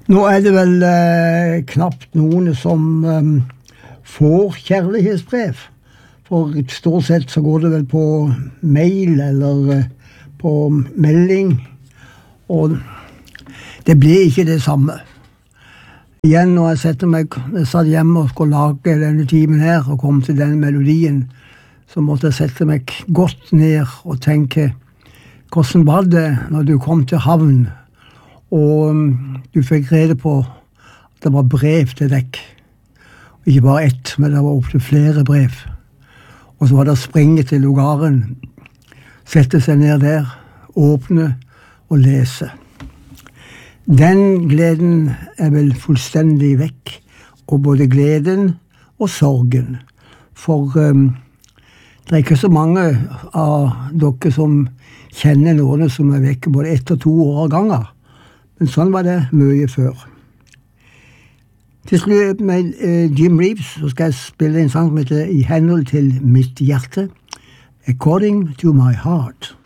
Nå det vel knapt noen som får kjærlighetsbrev. For stort sett så går det vel på mail eller på melding. Og det blir ikke det samme. Igjen når jeg satt hjemme og skulle lage denne timen her og kom til denne melodien, så måtte jeg sette meg godt ned og tenke, hvordan var det når du kom til havn, og du fikk rede på at det var brev til deg. Ikke bare ett, men det var opp til flere brev. Og så var det å springe til lugaren, sette seg ned der, åpne og lese. Den gleden vel fullstendig vekk, og både gleden og sorgen. For det ikke så mange av dere som kjenner noen som vekke både 1 og 2 år av ganger. Men sånn var det mye før. Til slutt med Jim Reeves så skal jeg spille en sang som heter I henhold til mitt hjerte, According to my heart.